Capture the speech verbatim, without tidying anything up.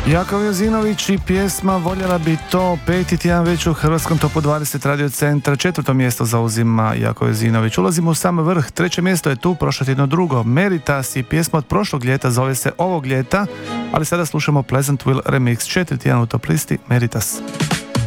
Jakov Jozinović i pjesma Voljela bi to, peti tjedan već u Hrvatskom topu dvadeset Radio Centra. Četvrto mjesto zauzima Jakov Jozinović. Ulazimo u sam vrh, treće mjesto je tu, prošlo tjedno drugo. Meritas i pjesma od prošlog ljeta, zove se Ovog ljeta, ali sada slušamo Pleasantville remix, četiri tjedan u top listi Meritas.